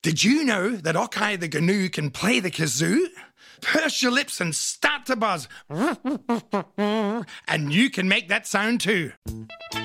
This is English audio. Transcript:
Did you know that Okai the Gnu can play the kazoo? Purse your lips and start to buzz. And you can make that sound too.